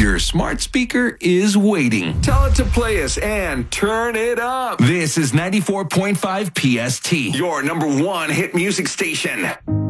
Your smart speaker is waiting. Tell it to play us and turn it up. This is 94.5 PST. Your number one hit music station.